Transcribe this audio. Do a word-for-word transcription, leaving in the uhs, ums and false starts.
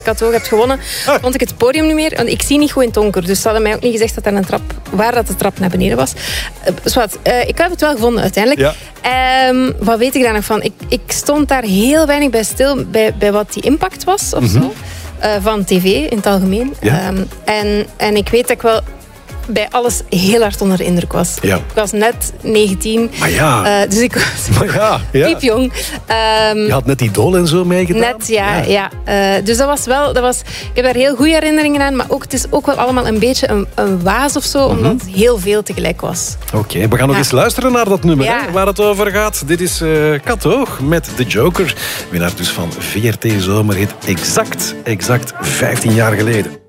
Kato hebt gewonnen, vond ik het podium niet meer. Want ik zie niet goed in het donker. Dus ze hadden mij ook niet gezegd dat er een trap, waar dat de trap naar beneden was. Uh, zwart, uh, ik heb het wel gevonden uiteindelijk. Ja. Um, wat weet ik daar nog van? Ik, ik stond daar heel weinig bij stil bij, bij wat die impact was of mm-hmm. zo. Uh, van tv in het algemeen. Ja. Um, en, en ik weet dat ik wel bij alles heel hard onder de indruk was. Ja. Ik was net negentien. Maar ja. Uh, dus ik was maar ja, ja. piepjong. Um, je had net Idol en zo meegedaan. Net, ja. ja. ja. Uh, dus dat was wel... Dat was, ik heb daar heel goede herinneringen aan. Maar ook, het is ook wel allemaal een beetje een, een waas of zo. Mm-hmm. Omdat het heel veel tegelijk was. Oké, okay, we gaan nog ja. eens luisteren naar dat nummer. Ja. Hè, waar het over gaat. Dit is uh, Kato met The Joker. Winnaar dus van V R T Zomerhit. Exact, exact vijftien jaar geleden.